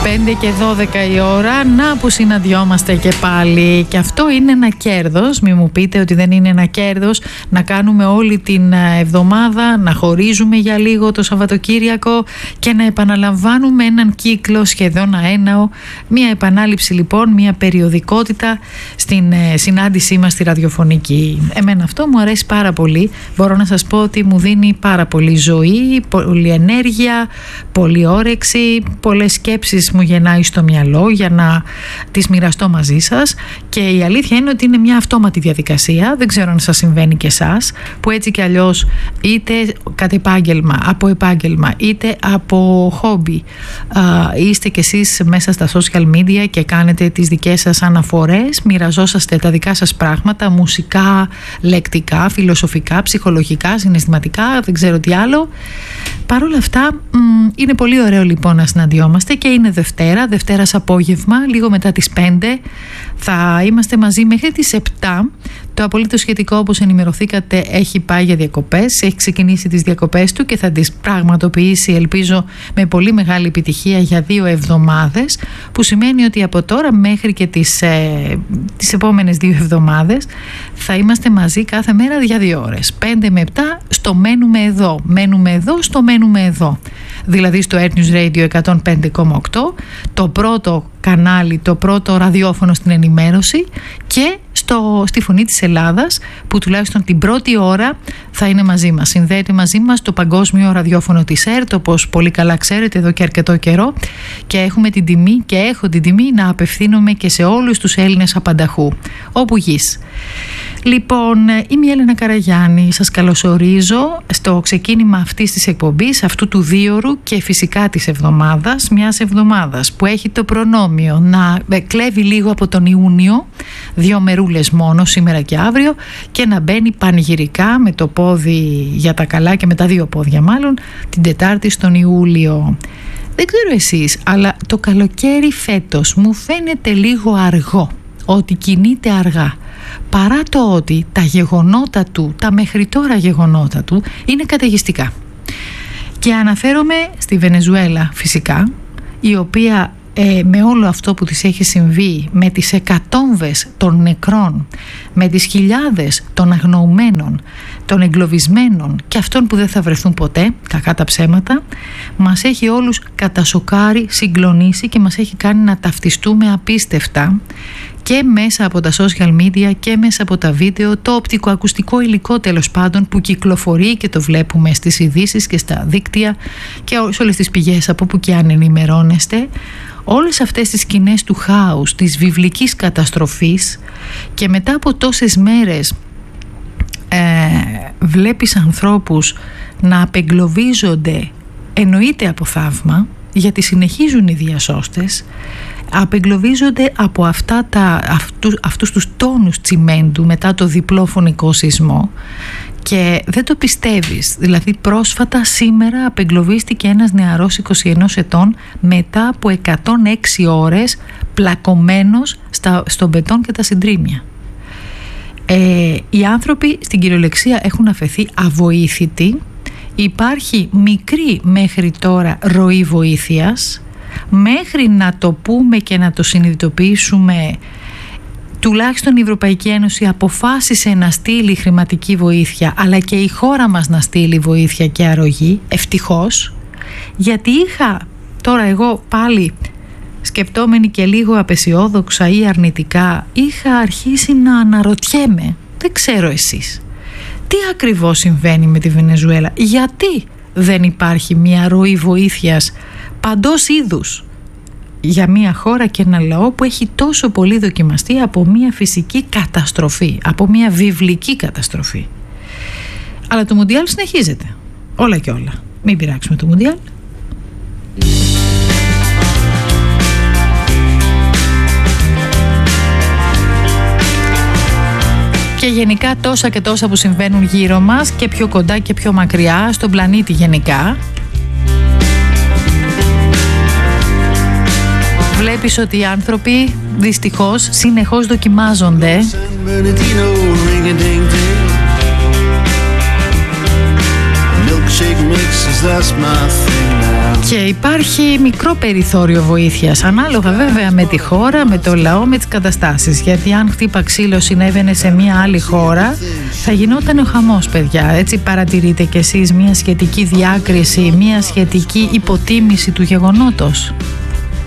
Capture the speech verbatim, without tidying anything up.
πέντε και δώδεκα η ώρα, να που συναντιόμαστε και πάλι. Και αυτό είναι ένα κέρδος, μη μου πείτε ότι δεν είναι ένα κέρδος να κάνουμε όλη την εβδομάδα, να χωρίζουμε για λίγο το Σαββατοκύριακο και να επαναλαμβάνουμε έναν κύκλο σχεδόν αέναο. Μια επανάληψη λοιπόν, μια περιοδικότητα στην συνάντησή μας στη ραδιοφωνική. Εμένα αυτό μου αρέσει πάρα πολύ. Μπορώ να σας πω ότι μου δίνει πάρα πολύ ζωή, πολύ ενέργεια, πολύ όρεξη, πολλές σκέψεις μου γεννάει στο μυαλό για να τις μοιραστώ μαζί σας. Και η αλήθεια είναι ότι είναι μια αυτόματη διαδικασία. Δεν ξέρω αν σας συμβαίνει και εσάς, που έτσι κι αλλιώς είτε κατ' επάγγελμα, από επάγγελμα, είτε από χόμπι, είστε κι εσείς μέσα στα social media και κάνετε τις δικές σας αναφορές, μοιραζόσαστε τα δικά σας πράγματα, μουσικά, λεκτικά, φιλοσοφικά, ψυχολογικά, συναισθηματικά, δεν ξέρω τι άλλο. Παρ' όλα αυτά είναι πολύ ωραίο λοιπόν να συναντιόμαστε και είναι Δευτέρα, Δευτέρας απόγευμα, λίγο μετά τις πέντε. Θα είμαστε μαζί μέχρι τις επτά. Το απολύτως σχετικό, όπως ενημερωθήκατε, έχει πάει για διακοπές, έχει ξεκινήσει τις διακοπές του και θα τις πραγματοποιήσει, ελπίζω, με πολύ μεγάλη επιτυχία για δύο εβδομάδες, που σημαίνει ότι από τώρα μέχρι και τις, ε, τις επόμενες δύο εβδομάδες θα είμαστε μαζί κάθε μέρα για δύο ώρες, πέντε με επτά, στο μένουμε εδώ, μένουμε εδώ, στο μένουμε εδώ, δηλαδή στο Earth News Radio εκατόν πέντε κόμμα οκτώ, το πρώτο κανάλι, το πρώτο ραδιόφωνο στην ενημέρωση, και στο, στη Φωνή της Ελλάδας, που τουλάχιστον την πρώτη ώρα θα είναι μαζί μας. Συνδέεται μαζί μας το παγκόσμιο ραδιόφωνο της ΕΡΤ, όπως πολύ καλά ξέρετε εδώ και αρκετό καιρό, και έχουμε την τιμή και έχω την τιμή να απευθύνομαι και σε όλους τους Έλληνες απανταχού, όπου γης. Λοιπόν, είμαι η Έλενα Καραγιάννη, σας καλωσορίζω στο ξεκίνημα αυτής της εκπομπής, αυτού του δίωρου και φυσικά της εβδομάδας, μιας εβδομάδας που έχει το προνόμιο να κλέβει λίγο από τον Ιούνιο, δύο μερούλες μόνο σήμερα και αύριο, και να μπαίνει πανηγυρικά με το πόδι για τα καλά και με τα δύο πόδια μάλλον την Τετάρτη στον Ιούλιο. Δεν ξέρω εσείς, αλλά το καλοκαίρι φέτος μου φαίνεται λίγο αργό, ότι κινείται αργά, παρά το ότι τα γεγονότα του, τα μέχρι τώρα γεγονότα του είναι καταιγιστικά. Και αναφέρομαι στη Βενεζουέλα φυσικά, η οποία ε, με όλο αυτό που της έχει συμβεί, με τις εκατόμβες των νεκρών, με τις χιλιάδες των αγνοουμένων, των εγκλωβισμένων και αυτών που δεν θα βρεθούν ποτέ, κακά τα ψέματα, μας έχει όλους κατασοκάρει, συγκλονίσει και μας έχει κάνει να ταυτιστούμε απίστευτα, και μέσα από τα social media και μέσα από τα βίντεο, το οπτικοακουστικό υλικό τέλος πάντων που κυκλοφορεί και το βλέπουμε στις ειδήσεις και στα δίκτυα και σε όλες τις πηγές από που και αν ενημερώνεστε. Όλες αυτές τις σκηνές του χάους, της βιβλικής καταστροφής, και μετά από τόσες μέρες ε, βλέπεις ανθρώπους να απεγκλωβίζονται, εννοείται από θαύμα, γιατί συνεχίζουν οι διασώστες, απεγκλωβίζονται από αυτά τα, αυτούς, αυτούς τους τόνους τσιμέντου μετά το διπλό φωνικό σεισμό, και δεν το πιστεύεις. Δηλαδή πρόσφατα σήμερα απεγκλωβίστηκε ένας νεαρός είκοσι ενός ετών μετά από εκατόν έξι ώρες πλακωμένος στα, στον μπετόν και τα συντρίμμια. Ε, οι άνθρωποι στην κυριολεξία έχουν αφαιθεί αβοήθητοι. Υπάρχει μικρή μέχρι τώρα ροή βοήθειας. Μέχρι να το πούμε και να το συνειδητοποιήσουμε, τουλάχιστον η Ευρωπαϊκή Ένωση αποφάσισε να στείλει χρηματική βοήθεια, αλλά και η χώρα μας να στείλει βοήθεια και αρρωγή, ευτυχώς, γιατί είχα τώρα εγώ πάλι, σκεπτόμενη και λίγο απεσιόδοξα ή αρνητικά, είχα αρχίσει να αναρωτιέμαι, δεν ξέρω εσείς, τι ακριβώς συμβαίνει με τη Βενεζουέλα, γιατί δεν υπάρχει μια ροή βοήθειας παντός είδους για μια χώρα και ένα λαό που έχει τόσο πολύ δοκιμαστεί από μια φυσική καταστροφή, από μια βιβλική καταστροφή. Αλλά το Μουντιάλ συνεχίζεται, όλα και όλα. Μην πειράξουμε το Μουντιάλ. Και γενικά τόσα και τόσα που συμβαίνουν γύρω μας, και πιο κοντά και πιο μακριά, στον πλανήτη γενικά. Βλέπεις ότι οι άνθρωποι δυστυχώς συνεχώς δοκιμάζονται Και υπάρχει μικρό περιθώριο βοήθειας, ανάλογα βέβαια με τη χώρα, με το λαό, με τις καταστάσεις. Γιατί αν χτύπα ξύλο συνέβαινε σε μια άλλη χώρα, θα γινόταν ο χαμός, παιδιά. Έτσι παρατηρείτε κι εσείς μια σχετική διάκριση, μια σχετική υποτίμηση του γεγονότος?